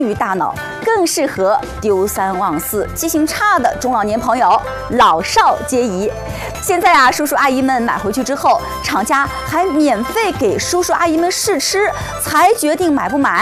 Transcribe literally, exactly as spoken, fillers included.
于大脑，更适合丢三忘四、记性差的中老年朋友，老少皆宜。现在啊，叔叔阿姨们买回去之后，厂家还免费给叔叔阿姨们试吃，才决定买不买。